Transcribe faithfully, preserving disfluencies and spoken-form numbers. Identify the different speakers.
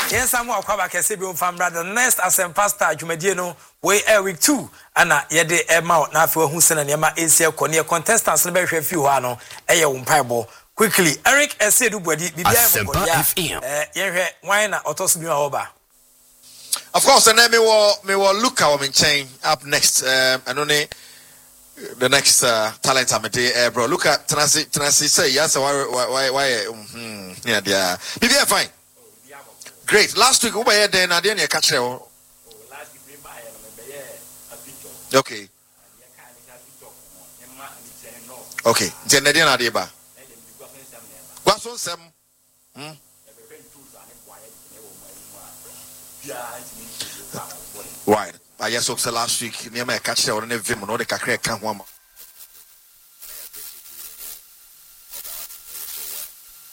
Speaker 1: Yes, I'm more kwaba kese bi umfam brother. Next as a pastor Jumedie no we air week two ana yede e ma na afi hu sene ne ma esia ko ne contestants no be hwe fi ho ano eye wo mpaibo quickly Eric Esedu Bodi bibia e bo ya eh ye hwe wan na otoso bi wa oba.
Speaker 2: Of course, and then me will me will look our main chain up next. Um, and only the next uh, talent I'm uh, bro. Look at Tanasi Tanasi say yes. Why why why why? Hmm. Yeah, yeah. Maybe I'm fine. Great. Last week, over here, then I didn't catch it. Okay. Okay. Then I didn't adeba. Guason sem. Hmm. Why? I just hope the last week near my catch on the vim and all the cacre can't